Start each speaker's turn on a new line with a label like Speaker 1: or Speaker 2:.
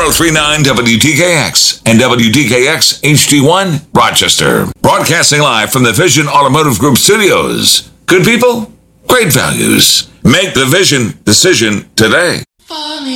Speaker 1: 1039 WDKX and WDKX HD1 Rochester. Broadcasting live from the Vision Automotive Group studios. Good people, great values. Make the Vision decision today.